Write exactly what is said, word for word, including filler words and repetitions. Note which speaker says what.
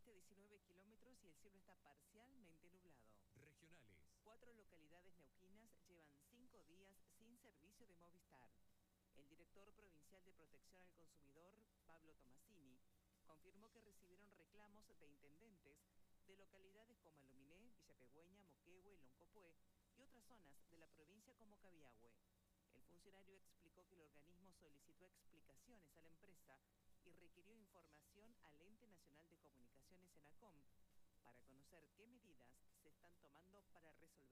Speaker 1: avanza diecinueve kilómetros y el cielo está parcialmente nublado.
Speaker 2: Regionales.
Speaker 1: Cuatro localidades neuquinas llevan cinco días sin servicio de Movistar. El director provincial de Protección al Consumidor, Pablo Tomasini, confirmó que recibieron reclamos de intendentes de localidades como Aluminé, Villa Pegüeña, Moquehue, Loncopué y otras zonas de la provincia como Cabiahue. El funcionario explicó que el organismo solicitó explicaciones a la empresa y requirió información al Ente Nacional de Comunicaciones ENACOM para conocer qué medidas se están tomando para resolver